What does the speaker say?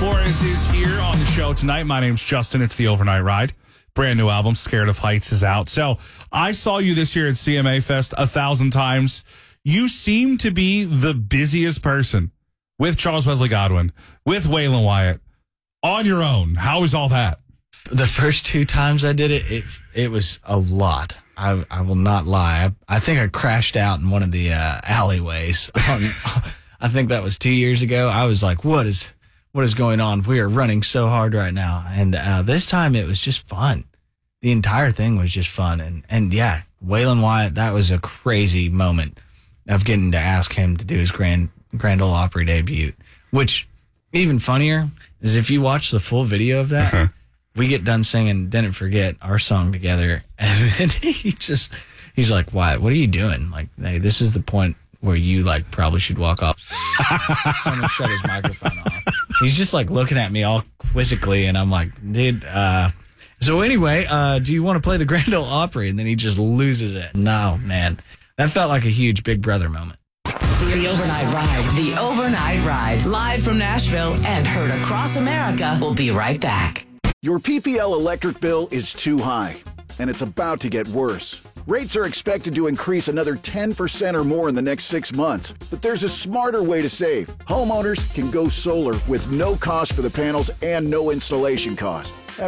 Flores is here on the show tonight. My name's Justin. It's the Overnight Ride. Brand new album, Scared of Heights, is out. So I saw you this year at CMA Fest 1,000 times. You seem to be the busiest person with Charles Wesley Godwin, with Waylon Wyatt, on your own. How was all that? The first 2 times I did it was a lot. I will not lie. I think I crashed out in one of the alleyways. I think that was 2 years ago. I was like, what is going on? We are running so hard right now. And this time it was just fun. The entire thing was just fun. And yeah, Waylon Wyatt, that was a crazy moment of getting to ask him to do his Grand Ole Opry debut, which even funnier is if you watch the full video of that, we get done singing Didn't Forget our song together. And then he's like, Wyatt, what are you doing? Like, hey, this is the point where you like probably should walk off stage. Someone shut his microphone off. He's just like looking at me all quizzically, and I'm like, dude, so anyway, do you want to play the Grand Ole Opry? And then he just loses it. No, man. That felt like a huge Big Brother moment. The Overnight Ride. The Overnight Ride. Live from Nashville and heard across America. We'll be right back. Your PPL electric bill is too high, and it's about to get worse. Rates are expected to increase another 10% or more in the next 6 months. But there's a smarter way to save. Homeowners can go solar with no cost for the panels and no installation cost.